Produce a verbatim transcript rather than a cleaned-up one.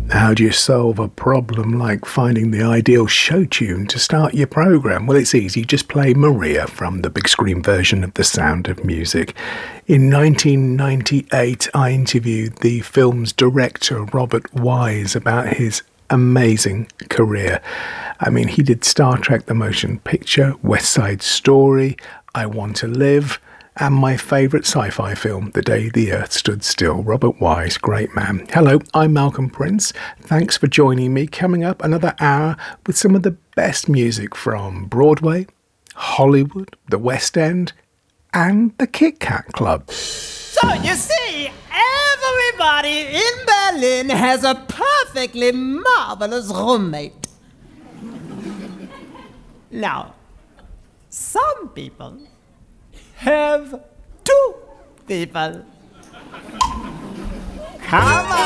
How do you solve a problem like finding the ideal show tune to start your program? Well, it's easy. Just play Maria from the big screen version of The Sound of Music. In nineteen ninety-eight, I interviewed the film's director, Robert Wise, about his amazing career. I mean, he did Star Trek The Motion Picture, West Side Story, I Want to Live, and my favourite sci-fi film, The Day the Earth Stood Still. Robert Wise, great man. Hello, I'm Malcolm Prince. Thanks for joining me. Coming up, another hour with some of the best music from Broadway, Hollywood, the West End, and the Kit Kat Club. So you see, everybody in Berlin has a perfectly marvelous roommate. Now, some people have two people. Come on!